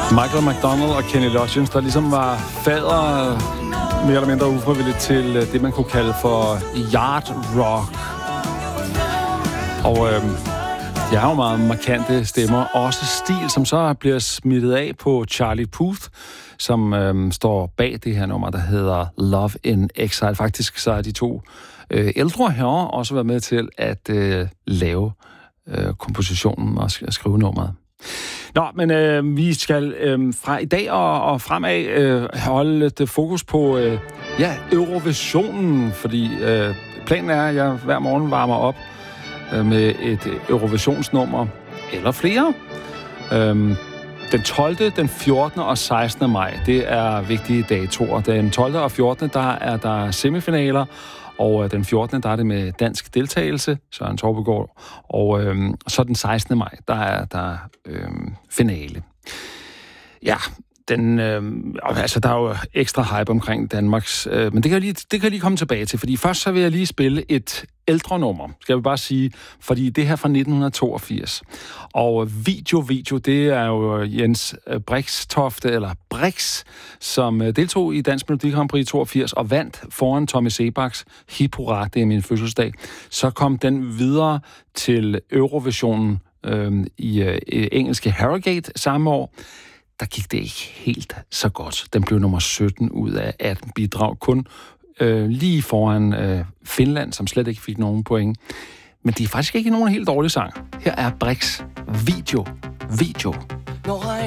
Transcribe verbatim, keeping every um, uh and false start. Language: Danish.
Michael McDonald og Kenny Loggins, der ligesom var fader mere eller mindre ufrivilligt til det, man kunne kalde for yard rock. Og øh, de har jo meget markante stemmer, også stil, som så bliver smittet af på Charlie Puth, som øh, står bag det her nummer, der hedder Love in Exile. Faktisk så er de to øh, ældre herrer også været med til at øh, lave øh, kompositionen og skrive nummeret. Nå, men øh, vi skal øh, fra i dag og, og fremad øh, holde lidt fokus på øh, ja, Eurovisionen, fordi øh, planen er, at jeg hver morgen varmer op øh, med et Eurovisionsnummer, eller flere. Øh, den tolvte, den fjortende og sekstende maj, det er vigtige datoer. Den tolvte og fjortende, der er der semifinaler, og den fjortende, der er det med dansk deltagelse, Søren Torpegaard, og øhm, så den sekstende maj, der er der øhm, finale. Ja, den, øhm, altså der er jo ekstra hype omkring Danmarks, øh, men det kan, jeg lige, det kan jeg lige komme tilbage til, fordi først så vil jeg lige spille et ældre nummer, skal jeg bare sige, fordi det her fra nitten toogfirs. Og Video Video, det er jo Jens Brixtofte, eller Brix, som deltog i Dansk Melodi Grand Prix toogfirs og vandt foran Tommy Sebaks Hip Hurra, det er min fødselsdag. Så kom den videre til Eurovisionen øh, i øh, engelske Harrogate samme år. Der gik det ikke helt så godt. Den blev nummer sytten ud af atten bidrag, kun øh, lige foran øh, Finland, som slet ikke fik nogen point. Men det er faktisk ikke nogen helt dårlig sang. Her er Brix Video Video.